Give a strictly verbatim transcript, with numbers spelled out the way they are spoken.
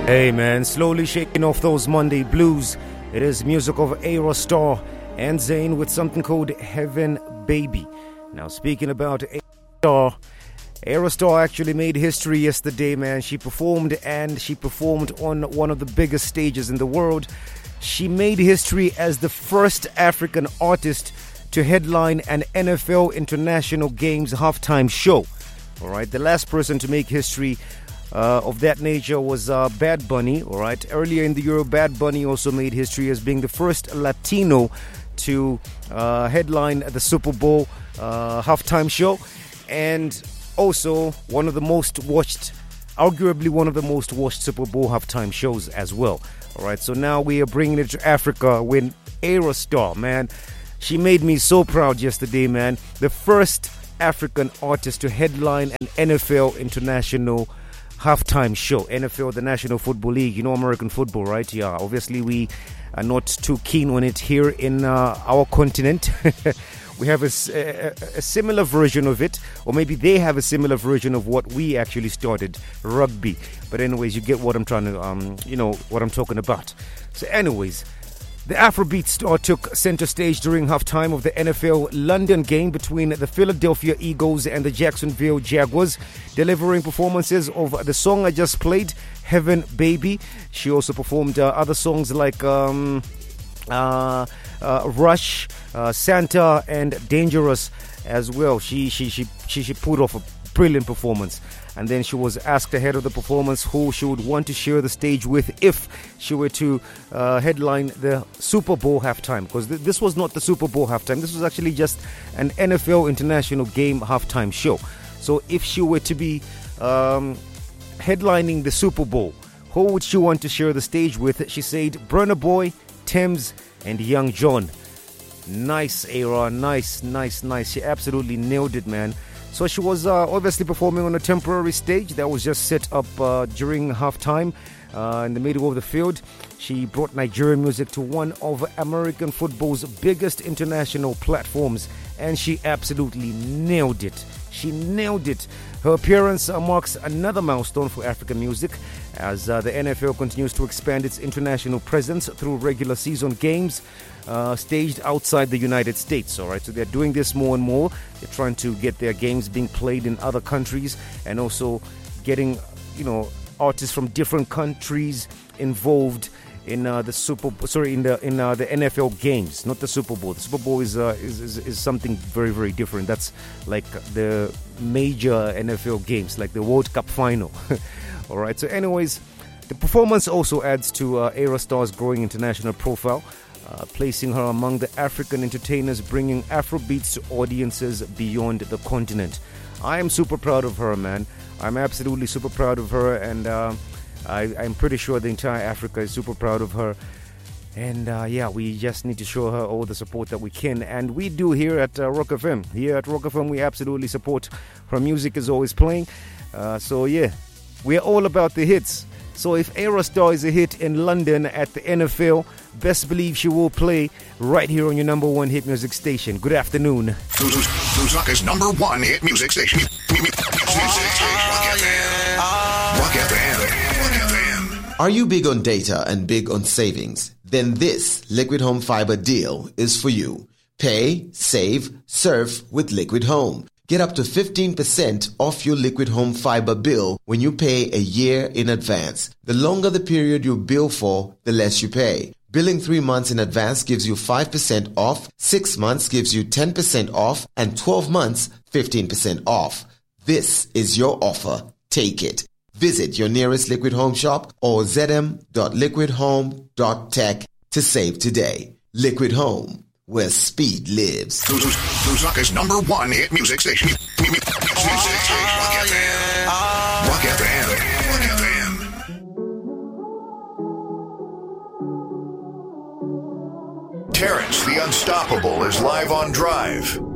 Hey man, slowly shaking off those Monday blues. It is music of Aerostar and Zayn with something called Heaven Baby. Now speaking about Aerostar, Aerostar actually made history yesterday, man. She performed and she performed on one of the biggest stages in the world. She made history as the first African artist to headline an N F L International Games halftime show. All right, the last person to make history Uh, of that nature was uh, Bad Bunny. All right, earlier in the year, Bad Bunny also made history as being the first Latino to uh, headline the Super Bowl uh, halftime show, and also one of the most watched, arguably one of the most watched Super Bowl halftime shows as well. All right, so now we are bringing it to Africa with Aerostar, man. She made me so proud yesterday, man. The first African artist to headline an N F L International halftime show. N F L, the National Football League, you know, American football, right? Yeah, obviously we are not too keen on it here in uh, our continent. We have a, a, a similar version of it, or maybe they have a similar version of what we actually started, rugby. But anyways, you get what I'm trying to, um, you know, what I'm talking about. So anyways, the Afrobeat star took center stage during halftime of the N F L London game between the Philadelphia Eagles and the Jacksonville Jaguars, delivering performances of the song I just played, Heaven Baby. She also performed uh, other songs like um, uh, uh, Rush, uh, Santa, and Dangerous as well. She she she she, she put off a brilliant performance. And then she was asked ahead of the performance who she would want to share the stage with if she were to uh, headline the Super Bowl halftime. Because th- this was not the Super Bowl halftime. This was actually just an N F L International Game halftime show. So if she were to be um, headlining the Super Bowl, who would she want to share the stage with? She said Burna Boy, Tems, and Young John. Nice, Era. Nice, nice, nice. She absolutely nailed it, man. So she was uh, obviously performing on a temporary stage that was just set up uh, during halftime uh, in the middle of the field. She brought Nigerian music to one of American football's biggest international platforms, and she absolutely nailed it. She nailed it. Her appearance uh, marks another milestone for African music as uh, the N F L continues to expand its international presence through regular season games uh, staged outside the United States. All right, so they're doing this more and more. They're trying to get their games being played in other countries and also getting, you know, artists from different countries involved in uh, the Super sorry in the in uh, the N F L games, not the Super Bowl. The Super Bowl is, uh, is is is something very very different. That's like the major N F L games, like the World Cup final. All right. So, anyways, the performance also adds to uh, Aerostar's growing international profile, uh, placing her among the African entertainers bringing Afrobeats to audiences beyond the continent. I am super proud of her, man. I'm absolutely super proud of her, and Uh, I, I'm pretty sure the entire Africa is super proud of her. And uh, yeah, we just need to show her all the support that we can. And we do here at uh, Rock F M. Here at Rock F M, we absolutely support her music is always playing. Uh, so yeah, we're all about the hits. So if Aerostar is a hit in London at the N F L, best believe she will play right here on your number one hit music station. Good afternoon. Lusaka's number one hit music station. Rock F M. Are you big on data and big on savings? Then this Liquid Home Fiber deal is for you. Pay, save, surf with Liquid Home. Get up to fifteen percent off your Liquid Home Fiber bill when you pay a year in advance. The longer the period you bill for, the less you pay. Billing three months in advance gives you five percent off, six months gives you ten percent off, and twelve months, fifteen percent off. This is your offer. Take it. Visit your nearest Liquid Home shop or z m dot liquid home dot tech to save today. Liquid Home, where speed lives. Lusaka's number one hit music station. Rock F M. Rock F M. Rock F M. Terrence the Unstoppable is live on Drive.